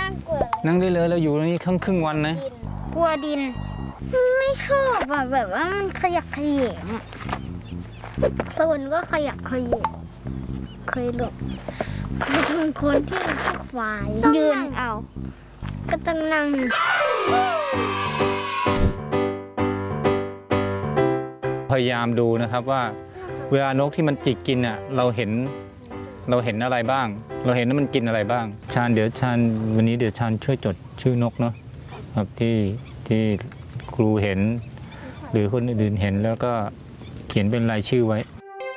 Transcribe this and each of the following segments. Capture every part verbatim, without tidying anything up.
น่ากลัวนั่งได้เลยเราอยู่ตรงนี้ครึ่งครึ่งวันนะกลัวดินไม่ชอบอ่ะแบบว่ามันขยักขยงโซนก็ขยักขยงเคยหลบเป็นคนที่ควายยืนเอาก็ต้องนั่งพยายามดูนะครับว่าเวลานกที่มันจิกกินอ่ะเราเห็นเราเห็นอะไรบ้างเราเห็นว่ามันกินอะไรบ้างชาญเดี๋ยวชาญวันนี้เดี๋ยวชาญช่วยจดชื่อนกเนาะครับที่ที่ครูเห็นหรือคนอื่นเห็นแล้วก็เขียนเป็นรายชื่อไว้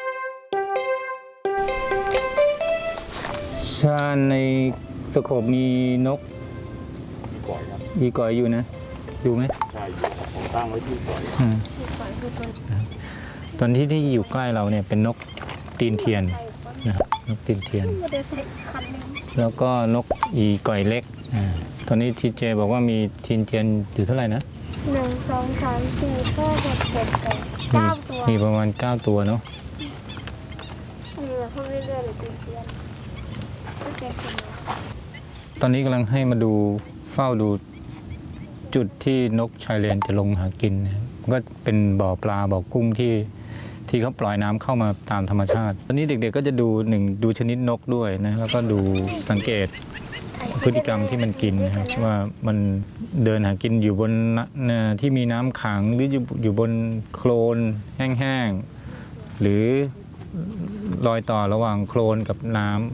ชาญในสโคปมีนกมีก่อยอยู่นะดูไหมใช่ผมตั้งไว้ที่ก่อยตอนที่ที่อยู่ใกล้เราเนี่ยเป็นนกตีนเทียนนะครับนกตีนเทียนแล้วก็นกอีก่อยเล็กอ่าตอนนี้ทีเจบอกว่ามีตีนเทียนอยู่เท่าไหร่นะหนึ่งสองสามสี่ห้าหกเจ็ดแปดเก้าตัวมีประมาณเก้าตัวเนาะมีแบบพูดเรื่อยๆเลยตีนเทียนตอนนี้กำลังให้มาดูเฝ้าดูจุดที่นกชายเลนจะลงหากินนะก็เป็นบ่อปลาบ่อกุ้งที่ที่เขาปล่อยน้ำเข้ามาตามธรรมชาติตอนนี้เด็กๆก็จะดูหนึ่งดูชนิดนกด้วยนะแล้วก็ดูสังเกตพฤติกรรมที่มันกินนะครับว่ามันเดินหากินอยู่บนที่มีน้ำขังหรืออยู่บนโคลนแห้งๆหรือรอยต่อระหว่างโคลนกับน้ำ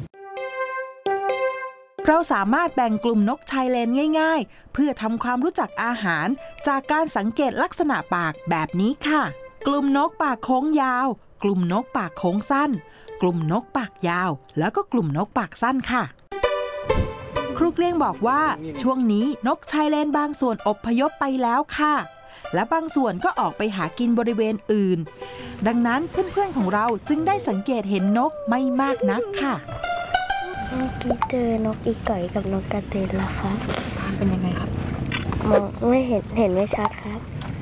เราสามารถแบ่งกลุ่มนกชายเลนง่ายๆเพื่อทำความรู้จักอาหารจากการสังเกตลักษณะปากแบบนี้ค่ะกลุ่มนกปากโค้งยาวกลุ่มนกปากโค้งสั้นกลุ่มนกปากยาวแล้วก็กลุ่มนกปากสั้นค่ะครูเกลี้ยงบอกว่าช่วงนี้นกชายเลนบางส่วนอพยพไปแล้วค่ะและบางส่วนก็ออกไปหากินบริเวณอื่นดังนั้นเพื่อนๆของเราจึงได้สังเกตเห็นนกไม่มากนักค่ะเมื่อกี้เจอนกอีก่อยกับนกกระเตนแล้วครับเป็นยังไงครับมองไม่เห็นเห็นไม่ชัดครับ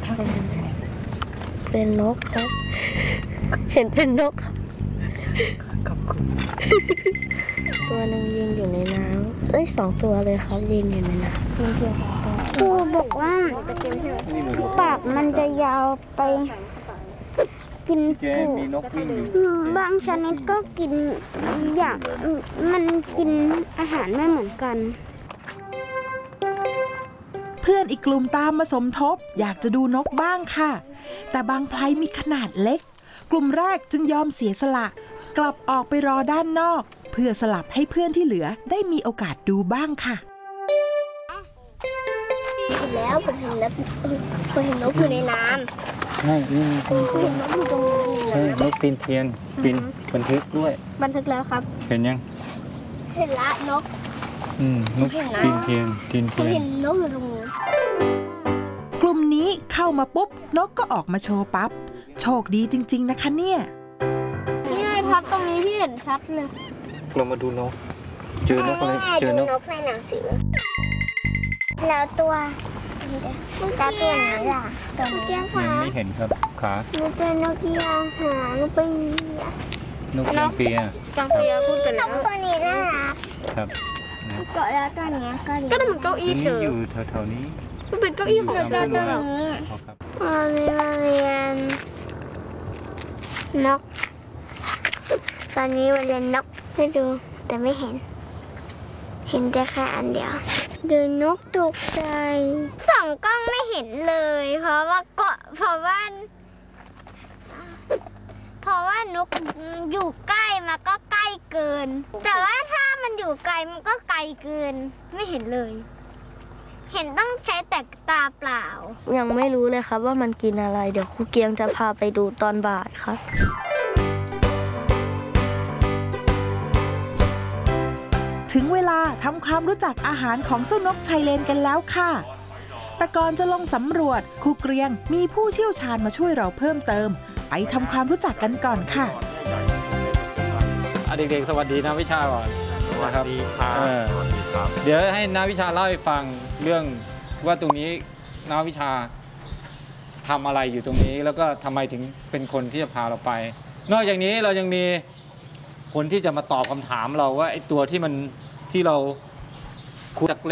เป็นนกครับเห็นเป็นนกขอบคุณตัวหนึ่งยืนอยู่ในน้ำเอ้ยสองตัวเลยครับยืนอยู่ในน้ำยืนเพียงสองตัวครูบอกว่าปากมันจะยาวไปกินปูบางชนิดก็กินอย่างมันกินอาหารไม่เหมือนกันเพื่อนอีกกลุ่มตามมาสมทบอยากจะดูนกบ้างค่ะแต่บางไพลมีขนาดเล็กกลุ่มแรกจึงยอมเสียสละกลับออกไปรอด้านนอกเพื่อสลับให้เพื่อนที่เหลือได้มีโอกาสดูบ้างค่ะเห็นแล้วผมเห็นแล้วผมเห็นนกอยู่ในน้ำใช่นี่ผมเห็นนกอยู่ตรงนั้นใช่นกตีนเทียนบินบันทึกด้วยบันทึกแล้วครับเห็นยังเห็นละนกอืมนกตีนเทียนตีนเทียนเห็นนกอยู่ตรงนู้นกลุ่มนี้เข้ามาปุ๊บนกก็ออกมาโชว์ปั๊บโชคดีจริงๆนะคะเนี่ยนี่ไงพัดตรงนี้พี่เห็นชัดเลยเรามาดูนกเจอนกอะไรเจอนกในหนังสือแล้วตัวแล้วตัวไหนล่ะตัวนี้ยังไม่เห็นครับขามันเป็นนกยางหางปีนกยางเปียยางเปียพูดไปแล้วตัวนี้น่ารักครับเกาะแล้วตัวนี้ก็ก็เหมือนเก้าอี้เฉยอยู่แถวๆนี้มันเป็นเก้าอี้ของตัวนี้มาเรียนมาเรียนนกตอนนี้มาเรียนนกให้ดูแต่ไม่เห็นเห็นแต่แค่อันเดียวดูนกตกใจส่องกล้องไม่เห็นเลยเพราะว่าก็เพราะว่าเพราะว่านกอยู่ใกล้มันก็ใกล้เกินแต่ว่าถ้ามันอยู่ไกลมันก็ไกลเกินไม่เห็นเลยเห็นต้องใช้แต่ตาเปล่ายังไม่รู้เลยครับว่ามันกินอะไรเดี๋ยวครูเกียงจะพาไปดูตอนบ่ายครับถึงเวลาทำความรู้จักอาหารของเจ้านกชายเลนกันแล้วค่ะแต่ก่อนจะลงสำรวจครูเกรียงมีผู้เชี่ยวชาญมาช่วยเราเพิ่มเติมไปทำความรู้จักกันก่อนค่ะเด็กๆสวัสดีนะวิชาก่อนสวัสดีครับเดี๋ยวให้นาวิชาเล่าให้ฟังเรื่องว่าตรงนี้นาวิชาทำอะไรอยู่ตรงนี้แล้วก็ทำไมถึงเป็นคนที่จะพาเราไปนอกจากนี้เรายังมีคนที่จะมาตอบคำถามเราว่าไอ้ตัวที่มันที่เราคุยจาก